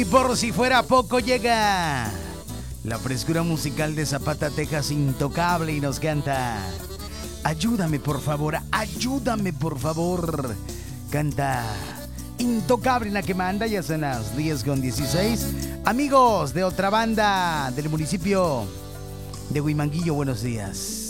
Y por si fuera poco llega la frescura musical de Zapata, Texas, Intocable, y nos canta ayúdame por favor, canta Intocable en la que manda. Ya son las 10:16. Amigos de otra banda del municipio de Huimanguillo, buenos días.